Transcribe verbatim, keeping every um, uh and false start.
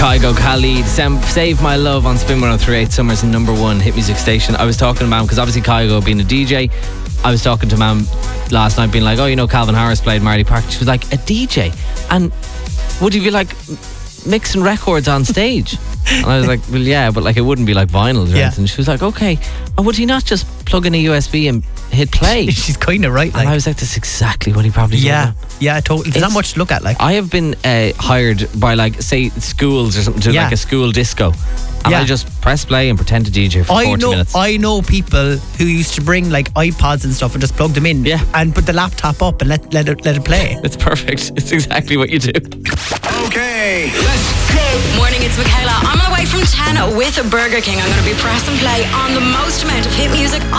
Kygo Khalid, Save My Love on Spin one oh three point eight, Summer's number one hit music station. I was talking to Mam, because obviously Kygo being a D J, I was talking to Mam last night being like, oh, you know, Calvin Harris played Marley Park. She was like, a D J? And would he be like mixing records on stage? And I was like, well, yeah, but like it wouldn't be like vinyl or Yeah. anything. She was like, okay. And would he not just plug in a U S B and hit play? She's kind of right. Like, And I was like, that's exactly what he probably did. yeah, yeah, totally. There's not It's- much to look at. Like, I have been uh, hired by, like, say, schools or something, to Yeah. like a school disco. And Yeah. I just press play and pretend to D J for I forty know, minutes. I know people who used to bring like iPods and stuff and just plug them in, Yeah. and put the laptop up and let let it let it play. It's perfect. It's exactly what you do. Okay, let's go. Morning, it's Michaela. I'm on the way from ten with Burger King. I'm going to be press and play on the most amount of hit music